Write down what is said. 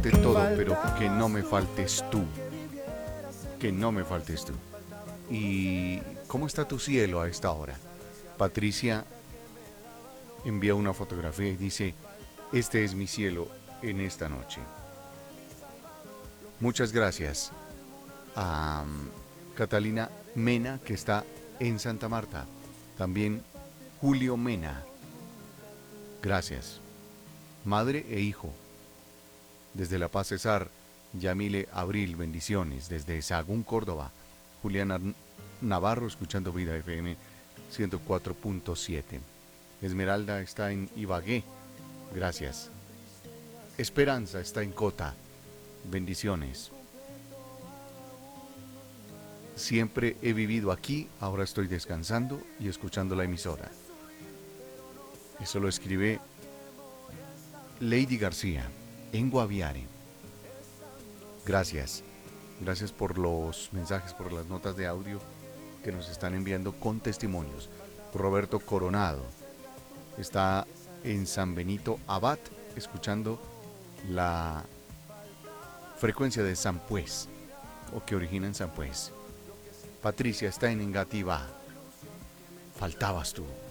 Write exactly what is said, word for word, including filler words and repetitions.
falte todo, pero que no me faltes tú. Que no me faltes tú. ¿Y cómo está tu cielo a esta hora? Patricia envía una fotografía y dice, este es mi cielo en esta noche. Muchas gracias a um, Catalina Mena, que está en Santa Marta. También Julio Mena. Gracias. Madre e hijo. Desde La Paz, Cesar. Yamile Abril, bendiciones. Desde Sahagún, Córdoba. Juliana Navarro, escuchando Vida F M ciento cuatro punto siete. Esmeralda está en Ibagué. Gracias. Esperanza está en Cota. Bendiciones. Siempre he vivido aquí, ahora estoy descansando y escuchando la emisora. Eso lo escribe Lady García, en Guaviare. Gracias. Gracias por los mensajes, por las notas de audio que nos están enviando con testimonios. Roberto Coronado está en San Benito Abad, escuchando la frecuencia de San Pues, o que origina en San Pues. Patricia está en Engativá. Faltabas tú.